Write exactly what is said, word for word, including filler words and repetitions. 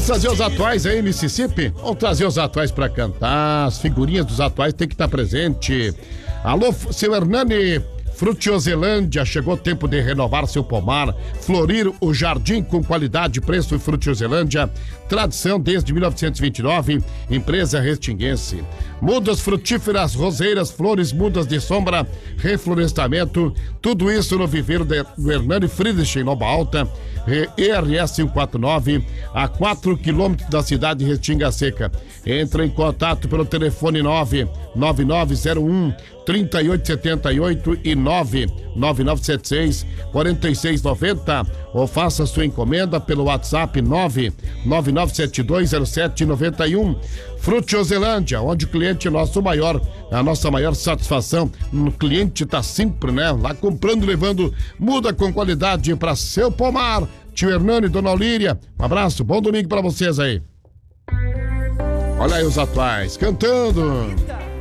Vamos trazer os atuais aí, Mississippi? Vamos trazer os atuais pra cantar. As figurinhas dos atuais tem que estar presente. Alô, seu Hernani. Frutiozelândia, chegou o tempo de renovar seu pomar, florir o jardim com qualidade, preço e Frutiozelândia, tradição desde mil novecentos e vinte e nove, empresa restinguense. Mudas frutíferas, roseiras, flores, mudas de sombra, reflorestamento, tudo isso no viveiro do Hernani Friedrich, em Nova Alta, E R S cento e quarenta e nove, a quatro quilômetros da cidade de Restinga Seca. Entra em contato pelo telefone nove nove nove zero um três oito sete oito e nove nove nove sete seis quatro seis nove zero ou faça sua encomenda pelo WhatsApp nove nove nove sete dois zero sete nove um. Frutiozelândia, onde o cliente é nosso maior, a nossa maior satisfação. O cliente tá sempre, né, lá comprando, levando muda com qualidade para seu pomar. Tio Hernani, Dona Olíria, um abraço, bom domingo para vocês aí. Olha aí os atuais, cantando.